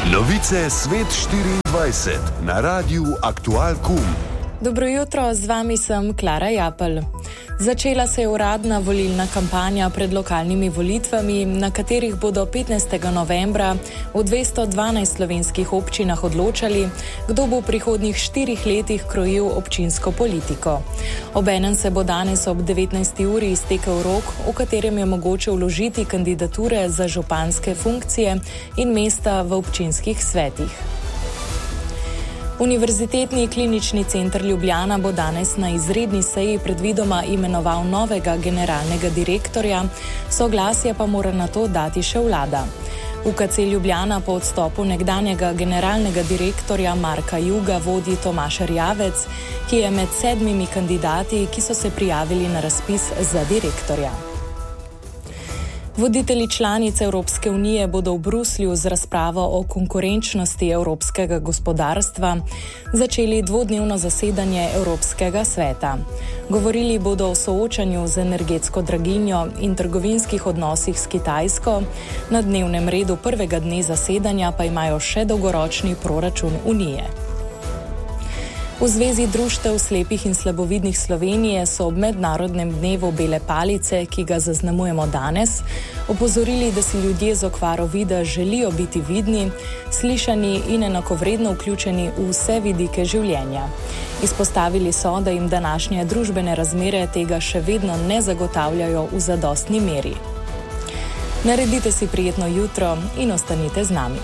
Novice Svet 24 na Radiu Aktual.com. Dobro jutro, z vami sem Klara Japelj. Začela se je uradna volilna kampanja pred lokalnimi volitvami, na katerih bodo 15. novembra v 212 slovenskih občinah odločali, kdo bo v prihodnjih 4 letih krojil občinsko politiko. Obenem se bo danes ob 19. uri iztekel rok, v katerem je mogoče vložiti kandidature za županske funkcije in mesta v občinskih svetih. Univerzitetni klinični center Ljubljana bo danes na izredni seji predvidoma imenoval novega generalnega direktorja, soglasje pa mora na to dati še vlada. UKC Ljubljana po odstopu nekdanjega generalnega direktorja Marka Juga vodi Tomaž Erjavec, ki je med 7 kandidati, ki so se prijavili na razpis za direktorja. Voditelji članic Evropske unije bodo v Bruslju z razpravo o konkurenčnosti evropskega gospodarstva začeli dvodnevno zasedanje Evropskega sveta. Govorili bodo o soočanju z energetsko draginjo in trgovinskih odnosih s Kitajsko, na dnevnem redu prvega dne zasedanja pa imajo še dolgoročni proračun Unije. V Zvezi društev slepih in slabovidnih Slovenije so ob mednarodnem dnevu bele palice, ki ga zaznamujemo danes, opozorili, da si ljudje z okvaro vida želijo biti vidni, slišani in enakovredno vključeni v vse vidike življenja. Izpostavili so, da jim današnje družbene razmere tega še vedno ne zagotavljajo v zadostni meri. Naredite si prijetno jutro in ostanite z nami.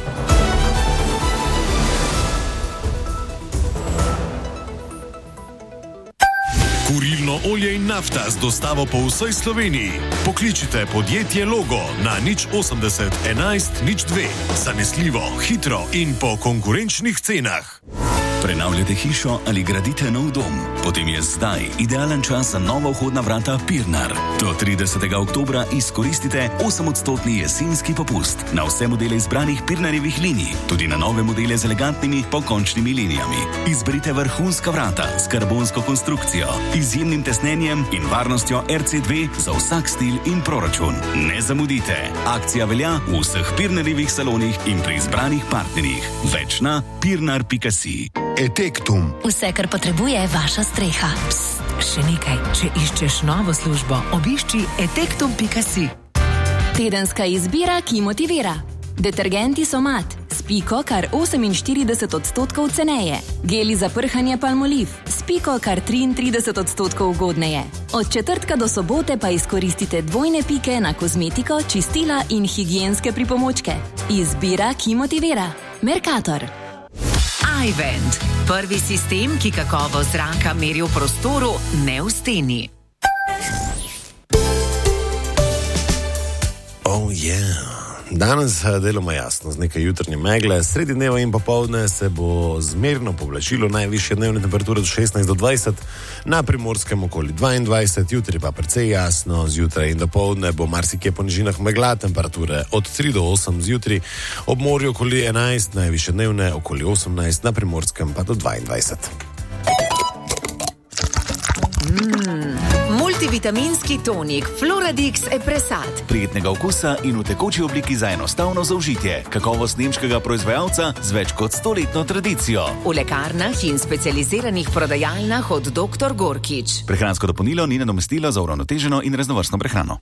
Kurilno olje in nafta z dostavo po vsej Sloveniji. Pokličite podjetje Logo na 080 11 02. Zanesljivo, hitro in po konkurenčnih cenah. Prenavljate hišo ali gradite nov dom? Potem je zdaj idealen čas za nova vhodna vrata Pirnar. Do 30. oktobra izkoristite 8% jesenski popust na vse modele izbranih Pirnarjevih linij, tudi na nove modele z elegantnimi pokončnimi linijami. Izberite vrhunska vrata s karbonsko konstrukcijo, izjemnim tesnenjem in varnostjo RC2 za vsak stil in proračun. Ne zamudite! Akcija velja v vseh Pirnarjevih salonih in pri izbranih partnerjih. Več na pirnar.si. Etektum. Vse, kar potrebuje vaša streha. Psst, še nekaj. Če iščeš novo službo, obišči etektum.si. Tedenska izbira, ki motivira. Detergenti Somat s piko kar 48% ceneje. Geli za prhanje Palmolive s piko kar 33% ugodneje. Od četrtka do sobote pa izkoristite dvojne pike na kozmetiko, čistila in higienske pripomočke. Izbira, ki motivira. Mercator. iVent. Prvi sistem, ki kakovost zraka meri v prostoru, ne v steni. Oh yeah. Danes deloma jasno, z nekaj jutrnje megle, sredi dneva in popoldne se bo zmerno povlačilo, najvišje dnevne temperature do 16 do 20, na Primorskem okoli 22, jutri pa precej jasno, zjutraj in dopoldne bo marsikje po nižinah megla, temperature od 3 do 8 zjutraj, ob morju okoli 11, najvišje dnevne okoli 18, na Primorskem pa do 22. Multivitaminski tonik Floradix Epresat. Prijetnega okusa in v tekoči obliki za enostavno zaužitje. Kakovost nemškega proizvajalca z več kot 100-letno tradicijo. V lekarnah in specializiranih prodajalnah od Dr. Gorkič. Prehransko dopolnilo ni nadomestilo za uravnoteženo in raznovrstno prehrano.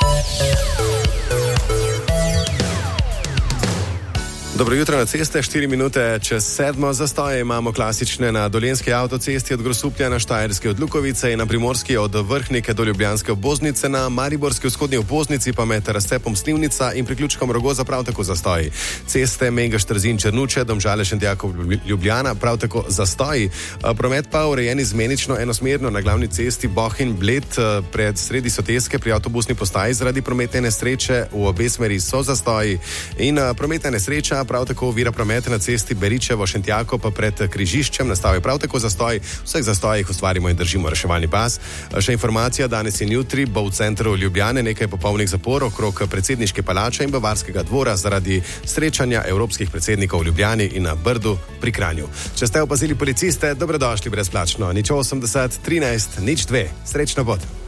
Dobro jutro na ceste, 4 minute čez 7. Zastoje imamo klasične na Dolenjski avtocesti od Grosuplja na Štajerski od Lukovice in na Primorski od Vrhnike do Ljubljanske obvoznice, na Mariborski vzhodni obvoznici pa med razcepom Slivnica in priključkom Rogoza prav tako zastoji. Ceste Mengeš, Trzin, Črnuče, Domžale, Šentjakov, Ljubljana prav tako zastoji. Promet pa urejen izmenično enosmerno na glavni cesti Bohinj Bled pred sredi Soteske pri avtobusni postaji zaradi prometne nesreče v obe smeri so zastoji in prometna nesreča prav tako ovira promet na cesti Beričevo-Šentjako pa pred križiščem nastavi prav tako zastoj. Vseh zastojih ustvarimo in držimo reševalni pas. Še informacija, danes in jutri bo v centru Ljubljane nekaj popolnih zaporov okrog predsedniške palače in Bavarskega dvora zaradi srečanja evropskih predsednikov v Ljubljani in na Brdu pri Kranju. Če ste opazili policiste, dobrodošli brezplačno. 080 13 02. Srečno pot.